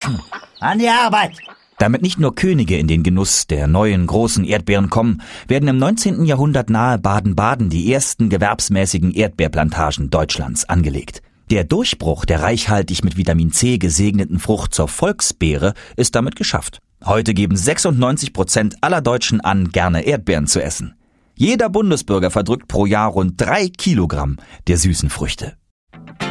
An die Arbeit! Damit nicht nur Könige in den Genuss der neuen großen Erdbeeren kommen, werden im 19. Jahrhundert nahe Baden-Baden die ersten gewerbsmäßigen Erdbeerplantagen Deutschlands angelegt. Der Durchbruch der reichhaltig mit Vitamin C gesegneten Frucht zur Volksbeere ist damit geschafft. Heute geben 96% aller Deutschen an, gerne Erdbeeren zu essen. Jeder Bundesbürger verdrückt pro Jahr rund 3 Kilogramm der süßen Früchte.